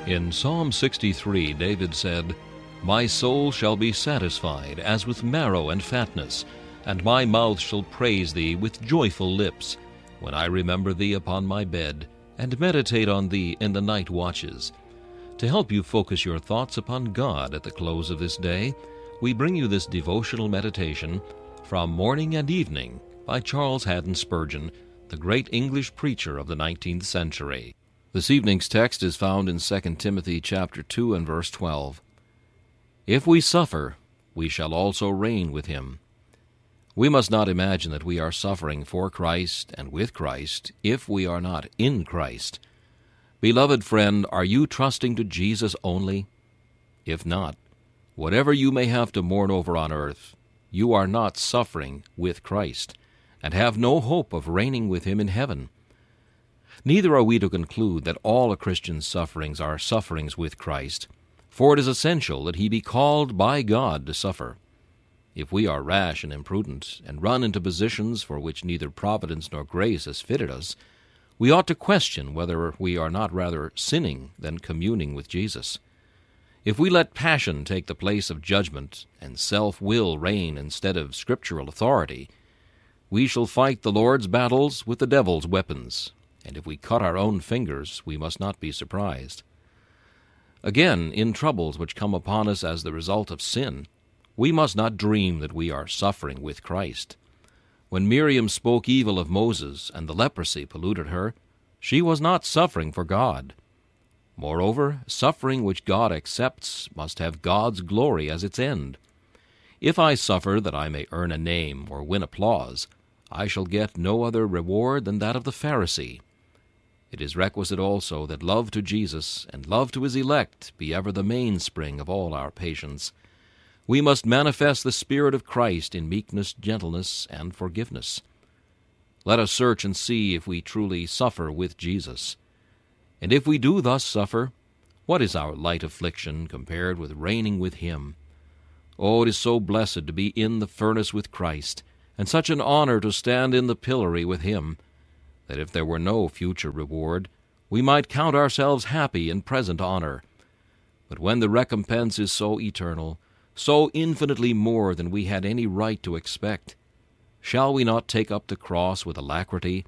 In Psalm 63, David said, "My soul shall be satisfied as with marrow and fatness, and my mouth shall praise thee with joyful lips, when I remember thee upon my bed, and meditate on thee in the night watches." To help you focus your thoughts upon God at the close of this day, we bring you this devotional meditation from Morning and Evening by Charles Haddon Spurgeon, the great English preacher of the 19th century. This evening's text is found in 2 Timothy chapter 2 and verse 12. "If we suffer, we shall also reign with him." We must not imagine that we are suffering for Christ and with Christ if we are not in Christ. Beloved friend, are you trusting to Jesus only? If not, whatever you may have to mourn over on earth, you are not suffering with Christ, and have no hope of reigning with him in heaven. Neither are we to conclude that all a Christian's sufferings are sufferings with Christ, for it is essential that he be called by God to suffer. If we are rash and imprudent, and run into positions for which neither providence nor grace has fitted us, we ought to question whether we are not rather sinning than communing with Jesus. If we let passion take the place of judgment, and self-will reign instead of scriptural authority, we shall fight the Lord's battles with the devil's weapons, and if we cut our own fingers, we must not be surprised. Again, in troubles which come upon us as the result of sin, we must not dream that we are suffering with Christ. When Miriam spoke evil of Moses and the leprosy polluted her, she was not suffering for God. Moreover, suffering which God accepts must have God's glory as its end. If I suffer that I may earn a name or win applause, I shall get no other reward than that of the Pharisee. It is requisite also that love to Jesus and love to his elect be ever the mainspring of all our patience. We must manifest the Spirit of Christ in meekness, gentleness, and forgiveness. Let us search and see if we truly suffer with Jesus. And if we do thus suffer, what is our light affliction compared with reigning with him? Oh, it is so blessed to be in the furnace with Christ, and such an honor to stand in the pillory with him, that if there were no future reward, we might count ourselves happy in present honor. But when the recompense is so eternal, so infinitely more than we had any right to expect, shall we not take up the cross with alacrity